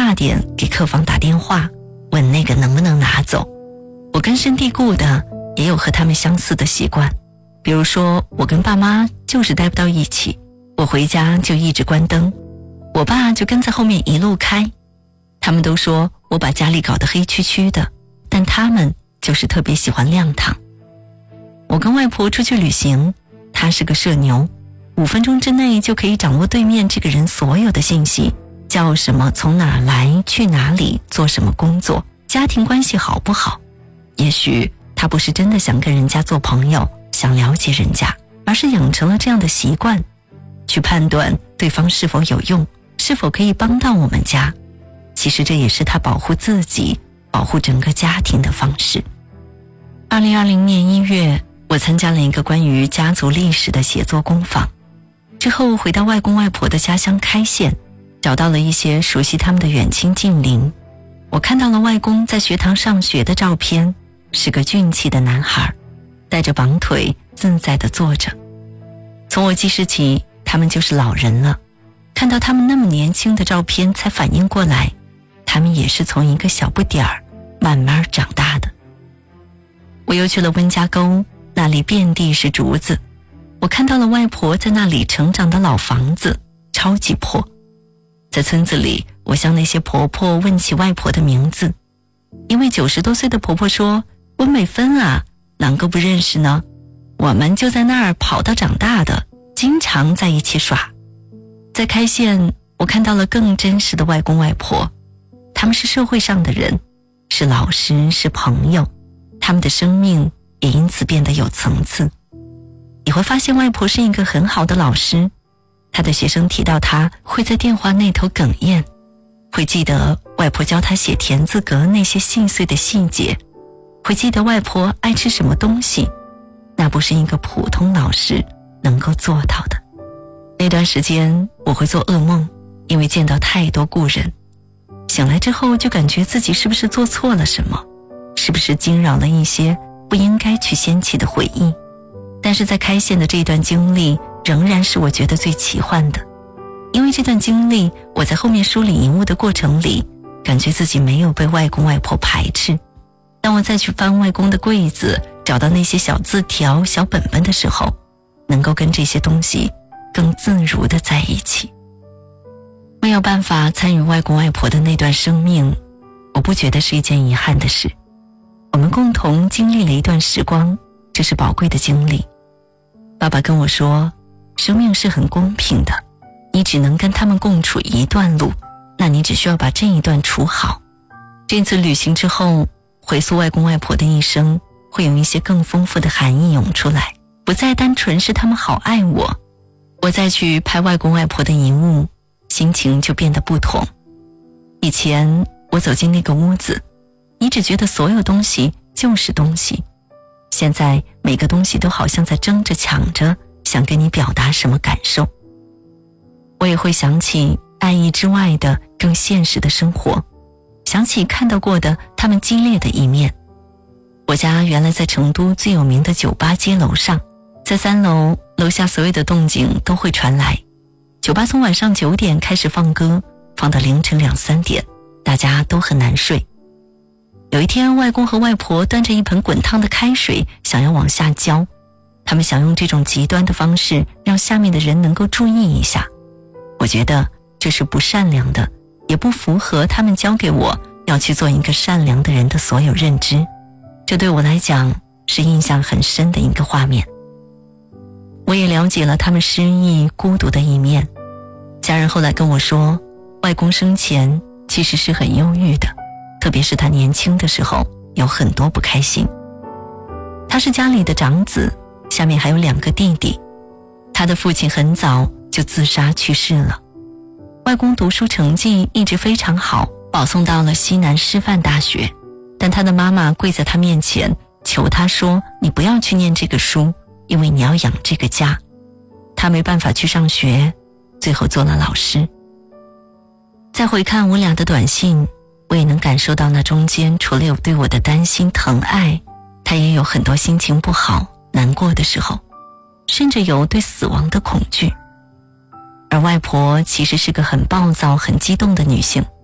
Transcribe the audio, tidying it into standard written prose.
大点给客房打电话，问那个能不能拿走。我根深蒂固的也有和他们相似的习惯，比如说我跟爸妈就是待不到一起，我回家就一直关灯，我爸就跟在后面一路开。他们都说我把家里搞得黑黢黢的，但他们就是特别喜欢亮堂。我跟外婆出去旅行，她是个社牛，5分钟之内就可以掌握对面这个人所有的信息，叫什么，从哪来，去哪里，做什么工作，家庭关系好不好。也许她不是真的想跟人家做朋友，想了解人家，而是养成了这样的习惯，去判断对方是否有用，是否可以帮到我们家。其实这也是她保护自己，保护整个家庭的方式。2020年1月，我参加了一个关于家族历史的写作工坊，之后回到外公外婆的家乡开县，找到了一些熟悉他们的远亲近邻。我看到了外公在学堂上学的照片，是个俊气的男孩，带着绑腿自在地坐着。从我记事起，他们就是老人了。看到他们那么年轻的照片，才反应过来，他们也是从一个小不点儿慢慢长大的。我又去了温家沟，那里遍地是竹子。我看到了外婆在那里成长的老房子，超级破。在村子里，我向那些婆婆问起外婆的名字，一位90多岁的婆婆说：“温美芬啊，啷个不认识呢？我们就在那儿跑到长大的，经常在一起耍。”在开县，我看到了更真实的外公外婆，他们是社会上的人，是老师，是朋友，他们的生命也因此变得有层次。你会发现外婆是一个很好的老师，她的学生提到她会在电话那头哽咽，会记得外婆教她写田字格那些细碎的细节，会记得外婆爱吃什么东西，那不是一个普通老师能够做到的。那段时间我会做噩梦，因为见到太多故人，醒来之后就感觉自己是不是做错了什么，是不是惊扰了一些不应该去掀起的回忆。但是在开县的这段经历仍然是我觉得最奇幻的，因为这段经历我在后面梳理遗物的过程里，感觉自己没有被外公外婆排斥。当我再去翻外公的柜子，找到那些小字条、小本本的时候，能够跟这些东西更自如地在一起。没有办法参与外公外婆的那段生命，我不觉得是一件遗憾的事。我们共同经历了一段时光，这是宝贵的经历。爸爸跟我说，生命是很公平的，你只能跟他们共处一段路，那你只需要把这一段处好。这次旅行之后，回溯外公外婆的一生，会有一些更丰富的含义涌出来，不再单纯是他们好爱我。我再去拍外公外婆的遗物，心情就变得不同。以前我走进那个屋子，你只觉得所有东西就是东西，现在每个东西都好像在争着抢着想跟你表达什么感受。我也会想起爱意之外的更现实的生活，想起看到过的他们激烈的一面。我家原来在成都最有名的酒吧街楼上，在3楼，楼下所有的动静都会传来。酒吧从晚上9点开始放歌，放到凌晨2、3点，大家都很难睡。有一天，外公和外婆端着一盆滚烫的开水想要往下浇，他们想用这种极端的方式让下面的人能够注意一下。我觉得这是不善良的，也不符合他们教给我要去做一个善良的人的所有认知。这对我来讲是印象很深的一个画面。我也了解了他们失意孤独的一面。家人后来跟我说，外公生前其实是很忧郁的，特别是他年轻的时候有很多不开心。他是家里的长子，下面还有2个弟弟。他的父亲很早就自杀去世了。外公读书成绩一直非常好，保送到了西南师范大学，但他的妈妈跪在他面前求他说，你不要去念这个书，因为你要养这个家。他没办法去上学，最后做了老师。再回看我俩的短信，我也能感受到那中间除了有对我的担心疼爱，他也有很多心情不好难过的时候，甚至有对死亡的恐惧。而外婆其实是个很暴躁很激动的女性，